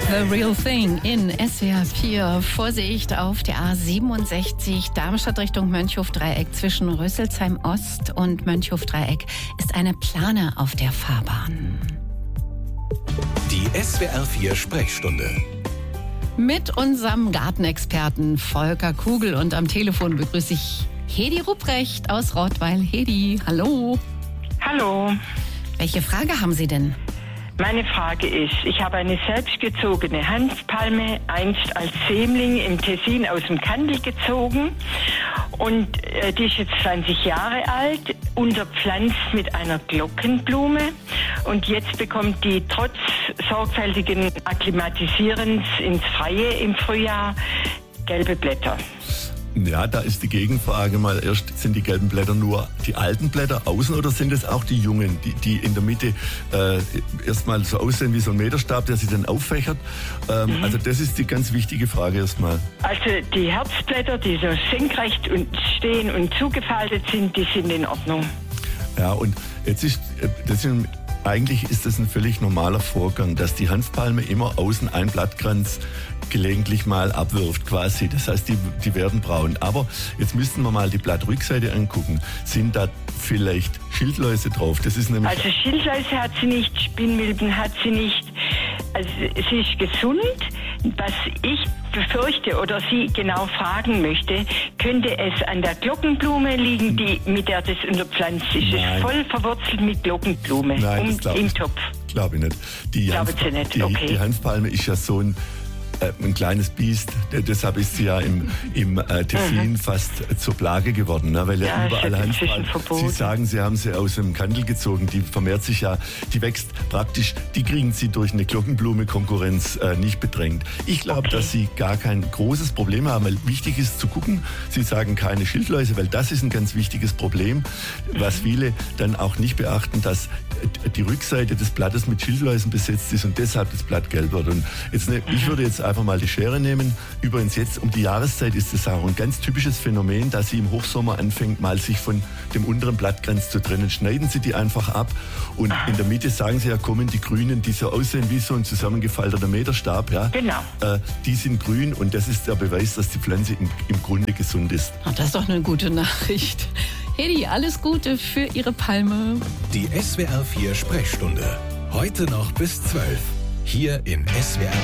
The Real Thing in SWR 4. Vorsicht auf der A67 Darmstadt Richtung Mönchhof-Dreieck zwischen Rüsselsheim Ost und Mönchhof-Dreieck ist eine Plane auf der Fahrbahn. Die SWR 4 Sprechstunde. Mit unserem Gartenexperten Volker Kugel und am Telefon begrüße ich Hedi Rupprecht aus Rottweil. Hedi, hallo. Hallo. Welche Frage haben Sie denn? Meine Frage ist, ich habe eine selbstgezogene Hanfpalme einst als Sämling im Tessin aus dem Kandel gezogen und die ist jetzt 20 Jahre alt, unterpflanzt mit einer Glockenblume und jetzt bekommt die trotz sorgfältigen Akklimatisierens ins Freie im Frühjahr gelbe Blätter. Ja, da ist die Gegenfrage mal erst, sind die gelben Blätter nur die alten Blätter außen oder sind es auch die jungen, die in der Mitte erstmal so aussehen wie so ein Meterstab, der sich dann auffächert? Also das ist die ganz wichtige Frage erstmal. Also die Herzblätter, die so senkrecht und stehen und zugefaltet sind, die sind in Ordnung. Ja, und eigentlich ist das ein völlig normaler Vorgang, dass die Hanfpalme immer außen einen Blattkranz gelegentlich mal abwirft quasi. Das heißt, die werden braun. Aber jetzt müssten wir mal die Blattrückseite angucken. Sind da vielleicht Schildläuse drauf? Das ist nämlich also Schildläuse hat sie nicht, Spinnmilben hat sie nicht. Also sie ist gesund. Was ich befürchte oder Sie genau fragen möchte, könnte es an der Glockenblume liegen, mit der das unterpflanzt ist. Es ist voll verwurzelt mit Glockenblume. Nein, im Topf. Glaube ich nicht. Die Hanfpalme ist ja so ein kleines Biest, deshalb ist sie ja im Tessin fast zur Plage geworden, ne? Weil ja überall Hanfpalmen. Sie sagen, Sie haben sie aus dem Kandel gezogen, die vermehrt sich ja, die wächst praktisch, die kriegen Sie durch eine Glockenblume-Konkurrenz nicht bedrängt. Ich glaube, dass Sie gar kein großes Problem haben, weil wichtig ist zu gucken, Sie sagen keine Schildläuse, weil das ist ein ganz wichtiges Problem, was viele dann auch nicht beachten, dass die Rückseite des Blattes mit Schildläusen besetzt ist und deshalb das Blatt gelb wird. Und jetzt, ich würde jetzt einfach mal die Schere nehmen. Übrigens jetzt um die Jahreszeit ist das auch ein ganz typisches Phänomen, dass sie im Hochsommer anfängt, mal sich von dem unteren Blattkranz zu trennen. Schneiden Sie die einfach ab und in der Mitte sagen Sie ja, kommen die Grünen, die so aussehen wie so ein zusammengefalteter Meterstab. Ja? Genau. Die sind grün und das ist der Beweis, dass die Pflanze im Grunde gesund ist. Oh, das ist doch eine gute Nachricht. Hedi, alles Gute für Ihre Palme. Die SWR 4 Sprechstunde. Heute noch bis 12. Hier in SWR